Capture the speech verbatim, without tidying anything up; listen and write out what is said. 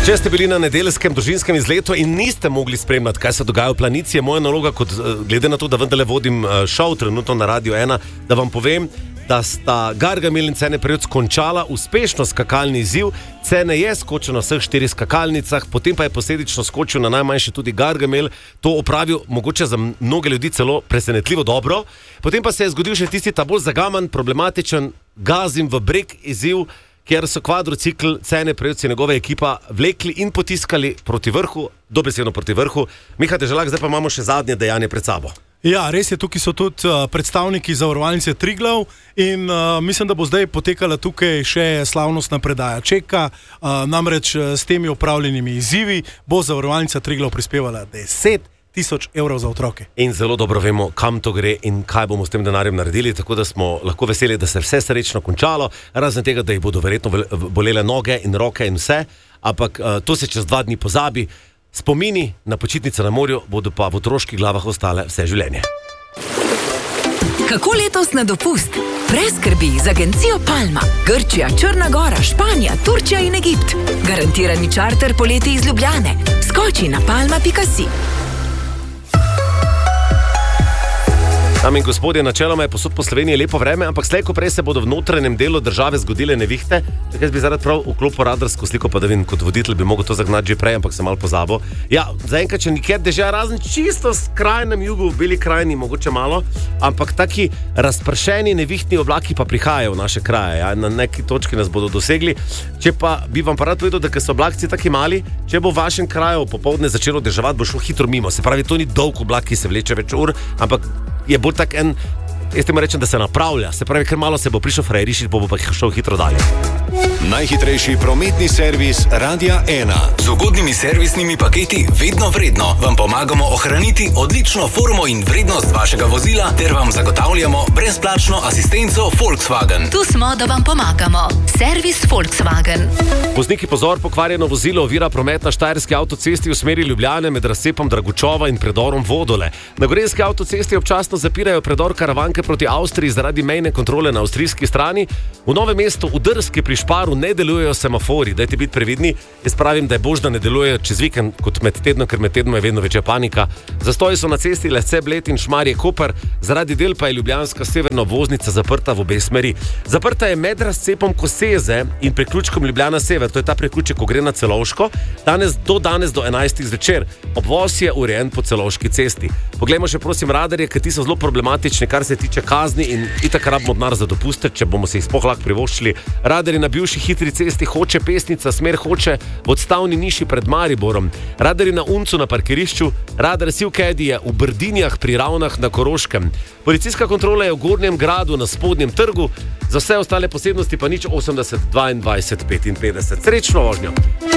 Če ste bili na nedeljskem družinskem izletu in niste mogli spremljati, kaj se dogaja v Planici, je moja naloga, kot, glede na to, da vendarle vodim šov trenutno na Radio ena, da vam povem, da sta Gargamel in Cene Prevc končala uspešno skakalni izziv. Cene je skočil na vseh štirih skakalnicah, potem pa je posledično skočil na najmanjši tudi Gargamel. To opravil mogoče za mnoge ljudi celo presenetljivo dobro. Potem pa se je zgodil še tisti ta bolj zagaman, problematičen Gazim v breg izziv, kjer so kvadrocikl Cene Prevc in njegova ekipa vlekli in potiskali proti vrhu, dobesedno proti vrhu. Miha Deželak, zdaj pa imamo še zadnje dejanje pred sabo. Ja, res je, tukaj so tudi uh, predstavniki zavarovalnice Triglav in uh, mislim, da bo zdaj potekala tukaj še slavnostna predaja čeka. Uh, namreč uh, s temi opravljenimi izzivi bo zavarovalnica Triglav prispevala deset tisoč evrov za otroke. In zelo dobro vemo, kam to gre in kaj bomo s tem denarjem naredili, tako da smo lahko veseli, da se vse srečno končalo, razen tega, da jih bodo verjetno bolele noge in roke in vse, ampak uh, to se čez dva dni pozabi. Spomini na počitnice na morju bodo pa v otroških glavah ostale vse življenje. Kako letos na dopust? Brez skrbi z agencijo Palma. Grčija, Črna Gora, Španija, Turčija in Egipt. Garantirani čarter poleti iz Ljubljane. Skoči na palma pika si. Dame in gospodje, načeloma je posod po Sloveniji lepo vreme, ampak slej ko prej se bodo v notranjem delu države zgodile nevihte. Jaz bi zaradi prav vklopil radarsko sliko, pa da vidim, kot voditelj bi mogel to zagnati že prej, ampak sem malo pozabil. Ja, zaenkrat še nikjer dežja, razen čisto v skrajnem jugu, v Beli krajini, mogoče malo, ampak taki razpršeni nevihtni oblaki pa prihajajo v naše kraje. Ja? Na neki točki nas bodo dosegli. Če pa bi vam pa rad povedal, da ker so oblakci taki mali, če bo v vašem kraju popoldne začelo deževati, bo šlo hitro mimo. Se pravi, to ni dolg oblak, ki se vleče več ur, ampak je bolj tak en, jaz temu rečem, da se napravlja. Se pravi, ker malo se bo prišel frajerišiti, bo, bo pa šel hitro dalje. Najhitrejši prometni servis Radia ena. Z ugodnimi servisnimi paketi vedno vredno vam pomagamo ohraniti odlično formo in vrednost vašega vozila ter vam zagotavljamo brezplačno asistenco Volkswagen. Tu smo, da vam pomagamo. Servis Volkswagen. Vozniki, pozor, pokvarjeno vozilo ovira promet na štajerski avtocesti v smeri Ljubljane med razcepom Dragučova in predorom Vodole. Na gorenjski avtocesti občasno zapirajo predor Karavanke proti Avstriji zaradi mejne kontrole na avstrijski strani. V Novem mestu v Drski pri Šparu ne delujejo semafori, dajte biti previdni. Jaz pravim, da je bož, da ne delujejo čez vikend kot med tednom, ker med tednom je vedno večja panika. Zastoji so na cesti Lesce, Bled in Šmarje Koper, zaradi del pa je ljubljanska severna obvoznica zaprta v obe smeri. Zaprta je med razcepom Koseze in priključkom Ljubljana Sever, to je ta priključek, ko gre na Celovško, danes do danes do enajstih zvečer. Obvoz je urejen po Celovški cesti. Poglejmo še prosim radarje, ker ti so zelo problematični, kar se tiče kazni in itak rabimo denar za dopuste, če bomo se jih sploh lahko privoščili. Radarji na bivši hitri cesti Hoče, Pesnica, smer Hoče, v odstavni niši pred Mariborom. Radarji na Uncu na parkirišču, radar Sivkedi je v Brdinjah pri Ravnah na Koroškem. Policijska kontrola je v Gornjem gradu na Spodnjem trgu, za vse ostale posebnosti pa nič osemdeset dvaindvajset petinpetdeset. Srečno vožnjo!